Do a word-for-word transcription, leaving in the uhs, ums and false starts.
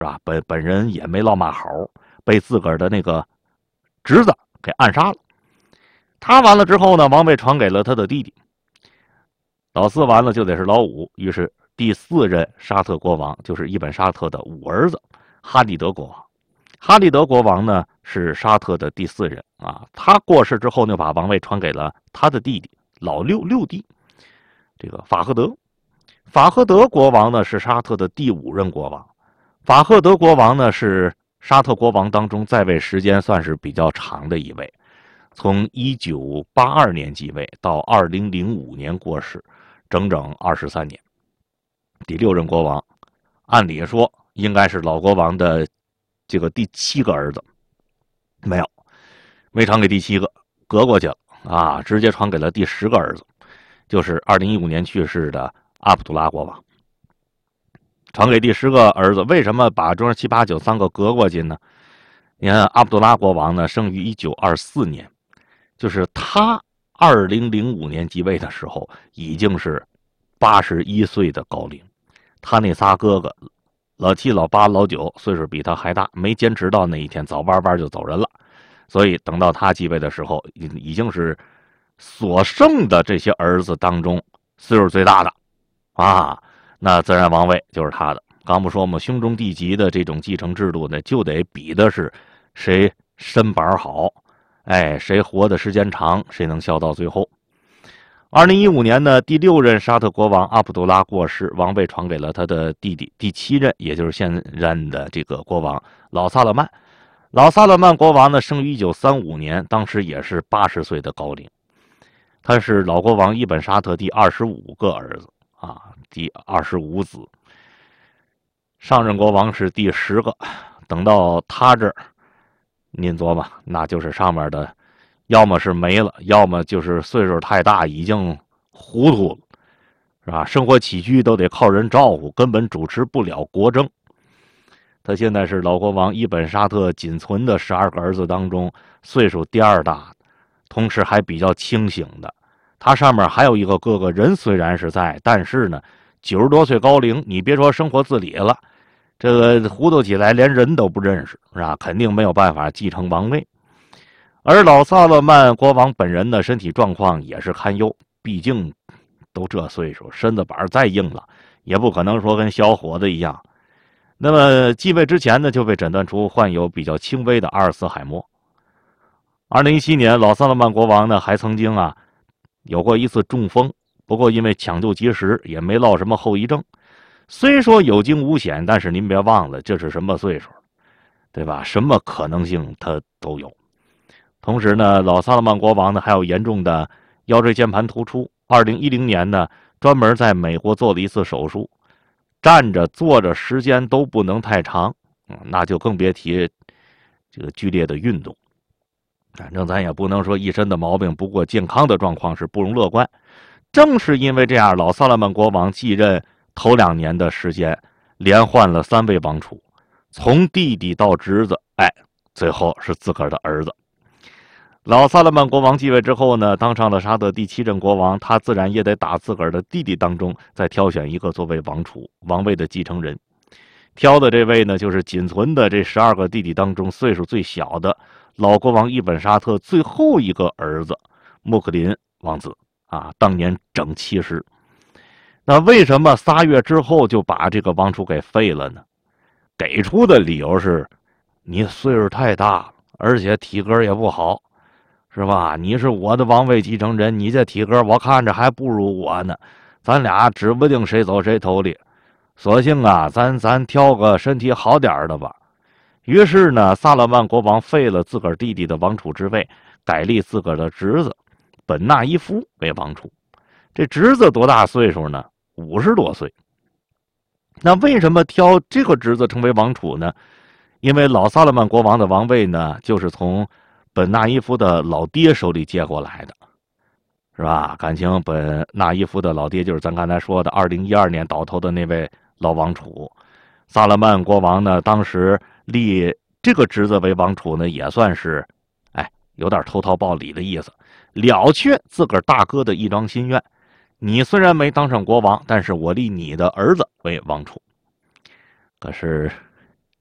啊，本本人也没落嘛好，被自个儿的那个侄子给暗杀了。他完了之后呢，王位传给了他的弟弟。老四完了就得是老五，于是第四任沙特国王就是伊本沙特的五儿子哈利德国王。哈利德国王呢是沙特的第四任啊，他过世之后呢，把王位传给了他的弟弟老六六弟这个法赫德。法赫德国王呢是沙特的第五任国王。法赫德国王呢是沙特国王当中在位时间算是比较长的一位，从一九八二年继位到二零零五年过世，整整二十三年。第六任国王，按理说应该是老国王的这个第七个儿子，没有，没传给第七个，隔过去了啊，直接传给了第十个儿子，就是二零一五年去世的阿卜杜拉国王。传给第十个儿子，为什么把中七八九三个隔过去呢？你看阿卜杜拉国王呢，生于一九二四年，就是他二零零五年继位的时候，已经是八十一岁的高龄。他那仨哥哥，老七、老八、老九，岁数比他还大，没坚持到那一天，早晚晚就走人了。所以等到他继位的时候，已经是所剩的这些儿子当中岁数最大的啊。那自然王位就是他的。刚不说嘛，兄终弟及的这种继承制度呢，就得比的是谁身板好，哎，谁活的时间长，谁能笑到最后。二零一五年呢，第六任沙特国王阿卜杜拉过世，王位传给了他的弟弟，第七任，也就是现任的这个国王老萨勒曼。老萨勒曼国王呢，生于一九三五年，当时也是八十岁的高龄。他是老国王伊本沙特第二十五个儿子啊，第二十五子。上任国王是第十个，等到他这儿，您琢磨，那就是上面的，要么是没了，要么就是岁数太大，已经糊涂了，是吧？生活起居都得靠人照顾，根本主持不了国政。他现在是老国王伊本沙特仅存的十二个儿子当中岁数第二大的，同时还比较清醒的。他上面还有一个哥哥，人虽然是在，但是呢，九十多岁高龄，你别说生活自理了，这个糊涂起来连人都不认识，是吧？肯定没有办法继承王位。而老萨勒曼国王本人的身体状况也是堪忧，毕竟都这岁数，身子板再硬了，也不可能说跟小伙子一样。那么继位之前呢，就被诊断出患有比较轻微的阿尔茨海默。二零一七年，老萨勒曼国王呢还曾经啊有过一次中风，不过因为抢救及时，也没落什么后遗症。虽说有惊无险，但是您别忘了，这是什么岁数，对吧？什么可能性他都有。同时呢，老萨勒曼国王呢还有严重的腰椎间盘突出。二零一零年呢，专门在美国做了一次手术，站着坐着时间都不能太长，嗯，那就更别提这个剧烈的运动。反正咱也不能说一身的毛病，不过健康的状况是不容乐观。正是因为这样，老萨勒曼国王继任头两年的时间，连换了三位王储，从弟弟到侄子，哎，最后是自个儿的儿子。老萨勒曼国王继位之后呢，当上了沙特第七任国王，他自然也得打自个儿的弟弟当中再挑选一个作为王储王位的继承人。挑的这位呢，就是仅存的这十二个弟弟当中岁数最小的老国王伊本沙特最后一个儿子穆克林王子啊，当年整七十。那为什么仨月之后就把这个王储给废了呢？给出的理由是，你岁数太大了，而且体格也不好，是吧？你是我的王位继承人，你这体格我看着还不如我呢，咱俩指不定谁走谁头里。索性啊，咱咱挑个身体好点的吧。于是呢，萨勒曼国王废了自个儿弟弟的王储之位，改立自个儿的侄子本纳伊夫为王储。这侄子多大岁数呢？五十多岁。那为什么挑这个侄子成为王储呢？因为老萨勒曼国王的王位呢，就是从本纳伊夫的老爹手里接过来的，是吧？感情本纳伊夫的老爹就是咱刚才说的二零一二年倒头的那位老王储。萨勒曼国王呢，当时立这个侄子为王储呢，也算是，哎，有点投桃报李的意思，了却自个儿大哥的一桩心愿。你虽然没当上国王，但是我立你的儿子为王储。可是